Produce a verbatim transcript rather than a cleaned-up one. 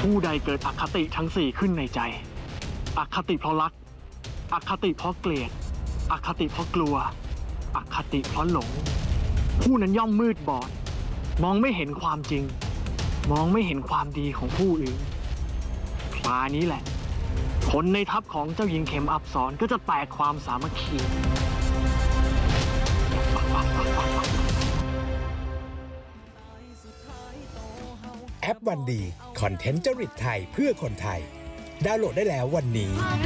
ผู้ใดเกิดอคติทั้งสี่ขึ้นในใจอคติเพราะรักอคติเพราะเกลียดอคติเพราะกลัวอคติเพราะหลงผู้นั้นย่อมมืดบอดมองไม่เห็นความจริงมองไม่เห็นความดีของผู้อื่นคราวนี้แหละคนในทัพของเจ้าหญิงเข็มอับสรก็จะแตกความสามัคคีแอปวันดีคอนเทนต์จริตไทยเพื่อคนไทยดาวน์โหลดได้แล้ววันนี้